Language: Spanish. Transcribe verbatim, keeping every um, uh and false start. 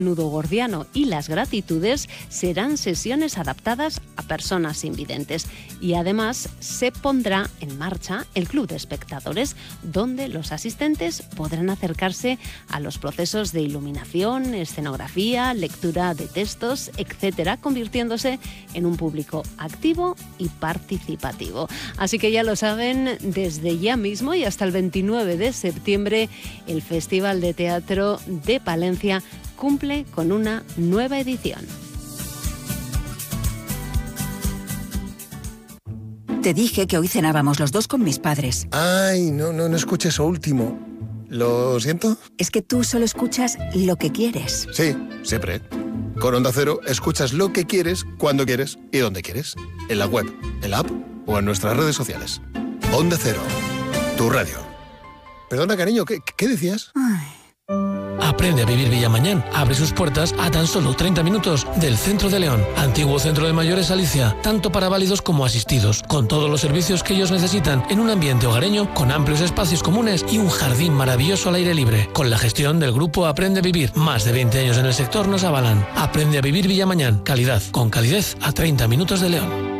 nudo gordiano y las gratitudes serán sesiones adaptadas a personas invidentes. Y además se pondrá en marcha el Club de Espectadores, donde los asistentes podrán acercarse a los procesos de iluminación, escenografía, lectura de textos, etcétera, convirtiéndose en un público activo y participativo. Así que ya lo saben, desde ya mismo y hasta el veintinueve de septiembre, el Festival de Teatro de Palencia cumple con una nueva edición. Te dije que hoy cenábamos los dos con mis padres. Ay, no, no, no escuché eso último. ¿Lo siento? Es que tú solo escuchas lo que quieres. Sí, siempre. Con Onda Cero escuchas lo que quieres, cuando quieres y donde quieres. En la web, en la app o en nuestras redes sociales. Onda Cero, tu radio. Perdona, cariño, ¿qué, qué decías? Ay. Aprende a vivir Villamañán. Abre sus puertas a tan solo treinta minutos del centro de León. Antiguo centro de mayores Alicia, tanto para válidos como asistidos, con todos los servicios que ellos necesitan en un ambiente hogareño, con amplios espacios comunes y un jardín maravilloso al aire libre. Con la gestión del grupo Aprende a Vivir, más de veinte años en el sector nos avalan. Aprende a vivir Villamañán. Calidad, con calidez a treinta minutos de León.